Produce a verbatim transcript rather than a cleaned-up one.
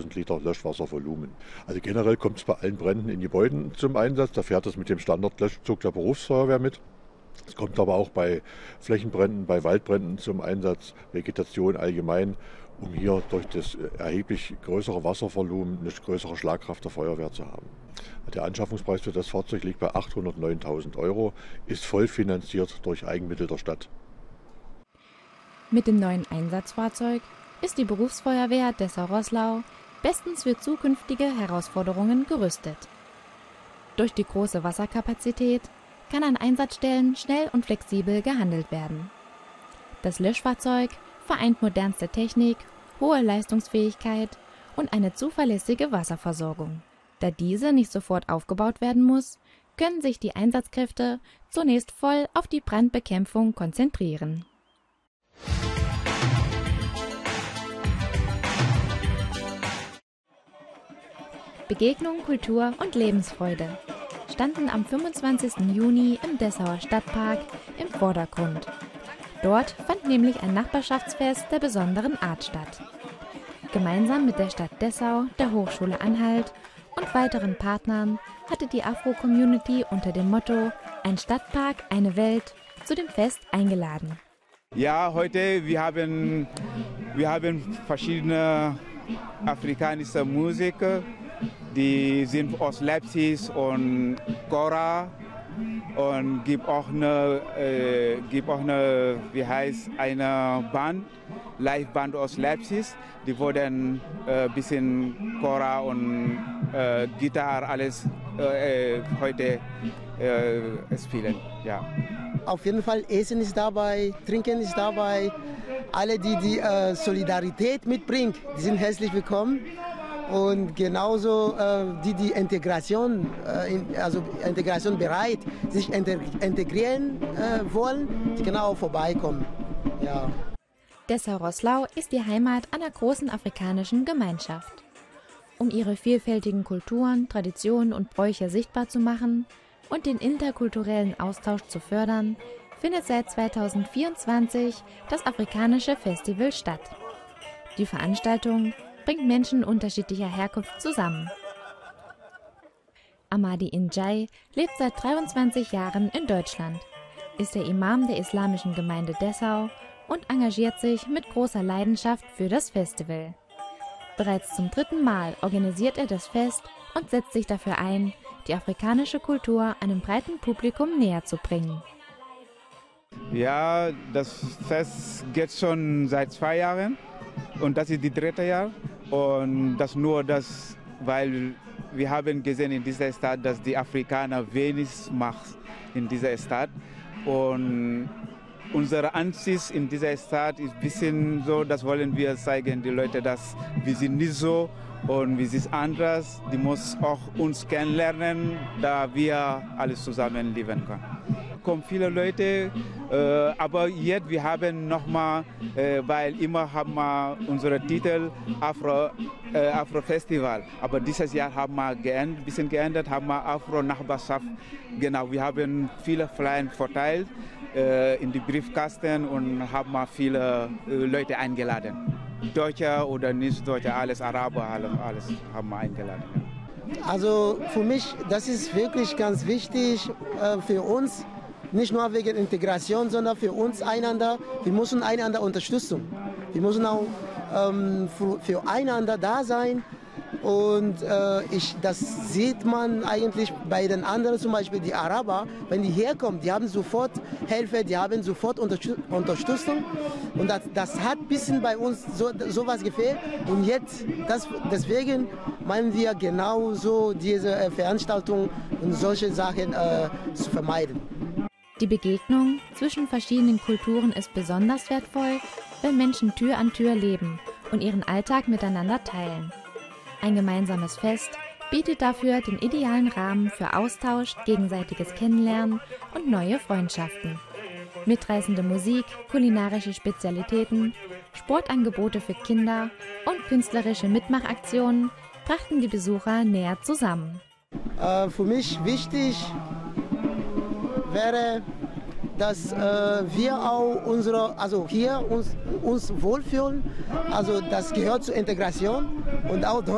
tausend Liter Löschwasservolumen. Also generell kommt es bei allen Bränden in Gebäuden zum Einsatz. Da fährt es mit dem Standardlöschzug der Berufsfeuerwehr mit. Es kommt aber auch bei Flächenbränden, bei Waldbränden zum Einsatz, Vegetation allgemein, um hier durch das erheblich größere Wasservolumen eine größere Schlagkraft der Feuerwehr zu haben. Der Anschaffungspreis für das Fahrzeug liegt bei achthundertneuntausend Euro, ist voll finanziert durch Eigenmittel der Stadt. Mit dem neuen Einsatzfahrzeug ist die Berufsfeuerwehr Dessau-Roßlau bestens für zukünftige Herausforderungen gerüstet. Durch die große Wasserkapazität kann an Einsatzstellen schnell und flexibel gehandelt werden. Das Löschfahrzeug vereint modernste Technik, hohe Leistungsfähigkeit und eine zuverlässige Wasserversorgung. Da diese nicht sofort aufgebaut werden muss, können sich die Einsatzkräfte zunächst voll auf die Brandbekämpfung konzentrieren. Begegnung, Kultur und Lebensfreude standen am fünfundzwanzigsten Juni im Dessauer Stadtpark im Vordergrund. Dort fand nämlich ein Nachbarschaftsfest der besonderen Art statt. Gemeinsam mit der Stadt Dessau, der Hochschule Anhalt und weiteren Partnern hatte die Afro-Community unter dem Motto »Ein Stadtpark, eine Welt« zu dem Fest eingeladen. Ja, heute wir haben wir haben verschiedene afrikanische Musiker, die sind aus Leipzig und Gora. Und gibt auch eine, äh, gibt auch eine, wie heißt, eine Band, Live-Band aus Leipzig. Die wurden ein äh, bisschen Chora und äh, Gitarre alles äh, heute äh, spielen. Ja. Auf jeden Fall Essen ist dabei, Trinken ist dabei. Alle, die die äh, Solidarität mitbringen, die sind herzlich willkommen. Und genauso äh, die, die Integration, äh, in, also Integration bereit, sich integrieren äh, wollen, die können auch vorbeikommen. Ja. Dessau-Roßlau ist die Heimat einer großen afrikanischen Gemeinschaft. Um ihre vielfältigen Kulturen, Traditionen und Bräuche sichtbar zu machen und den interkulturellen Austausch zu fördern, findet seit zweitausendvierundzwanzig das Afrikanische Festival statt. Die Veranstaltung bringt Menschen unterschiedlicher Herkunft zusammen. Amadi Injai lebt seit dreiundzwanzig Jahren in Deutschland, ist der Imam der islamischen Gemeinde Dessau und engagiert sich mit großer Leidenschaft für das Festival. Bereits zum dritten Mal organisiert er das Fest und setzt sich dafür ein, die afrikanische Kultur einem breiten Publikum näher zu bringen. Ja, das Fest geht schon seit zwei Jahren und das ist das dritte Jahr. Und das nur das, weil wir haben gesehen in dieser Stadt, dass die Afrikaner wenig machen in dieser Stadt. Und unsere Ansicht in dieser Stadt ist ein bisschen so, das wollen wir zeigen, die Leute, dass wir sind nicht so und wir sind anders. Die müssen auch uns kennenlernen, da wir alles zusammen leben können. Es kommen viele Leute, äh, aber jetzt wir haben nochmal, äh, weil immer haben wir unsere Titel Afro, äh, Afro Festival, aber dieses Jahr haben wir geändert, ein bisschen geändert, haben wir Afro Nachbarschaft. Genau, wir haben viele Flyer verteilt äh, in die Briefkasten und haben wir viele äh, Leute eingeladen. Deutsche oder nicht Deutsche, alles Araber, alles haben wir eingeladen. Also für mich, das ist wirklich ganz wichtig äh, für uns. Nicht nur wegen Integration, sondern für uns einander. Wir müssen einander unterstützen. Wir müssen auch ähm, für, für einander da sein. Und äh, ich, das sieht man eigentlich bei den anderen, zum Beispiel die Araber, wenn die herkommen, die haben sofort Hilfe, die haben sofort Unterstützung. Und das, das hat ein bisschen bei uns so sowas gefehlt. Und jetzt, das, deswegen meinen wir genau so diese äh, Veranstaltung und solche Sachen äh, zu vermeiden. Die Begegnung zwischen verschiedenen Kulturen ist besonders wertvoll, wenn Menschen Tür an Tür leben und ihren Alltag miteinander teilen. Ein gemeinsames Fest bietet dafür den idealen Rahmen für Austausch, gegenseitiges Kennenlernen und neue Freundschaften. Mitreißende Musik, kulinarische Spezialitäten, Sportangebote für Kinder und künstlerische Mitmachaktionen brachten die Besucher näher zusammen. Äh, für mich wichtig wäre, dass äh, wir auch unsere, also hier uns, uns wohlfühlen. Also das gehört zur Integration und auch